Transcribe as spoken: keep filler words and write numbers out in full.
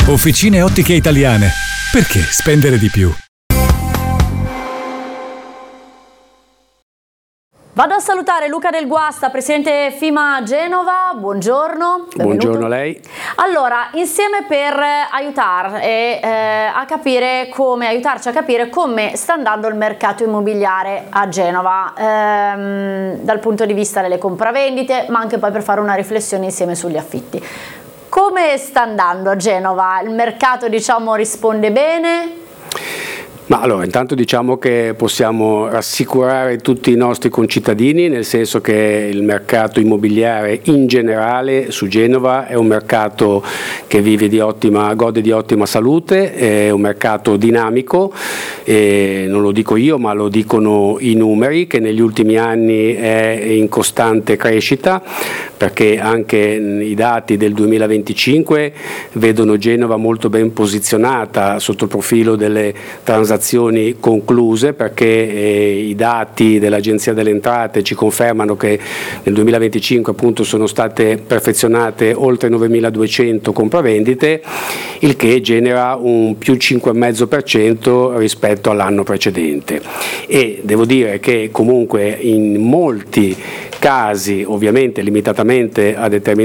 Officine Ottiche Italiane. Perché spendere di più? Vado a salutare Luca Del Guasta, presidente FIMA Genova. Buongiorno. Benvenuto. Buongiorno a lei. Allora, insieme per aiutar e, eh, a capire come, aiutarci a capire come sta andando il mercato immobiliare a Genova, ehm, dal punto di vista delle compravendite, ma anche poi per fare una riflessione insieme sugli affitti. Come sta andando a Genova? Il mercato, diciamo, risponde bene? Ma allora, intanto diciamo che possiamo rassicurare tutti i nostri concittadini, nel senso che il mercato immobiliare in generale su Genova è un mercato che vive di ottima, gode di ottima salute, è un mercato dinamico, e non lo dico io ma lo dicono i numeri, che negli ultimi anni è in costante crescita, perché anche i dati del duemilaventicinque vedono Genova molto ben posizionata sotto il profilo delle transazioni concluse, perché eh, i dati dell'Agenzia delle Entrate ci confermano che nel duemilaventicinque appunto sono state perfezionate oltre novemiladuecento compravendite, il che genera un più cinque virgola cinque per cento rispetto all'anno precedente. E devo dire che comunque in molti casi, ovviamente limitatamente a determinati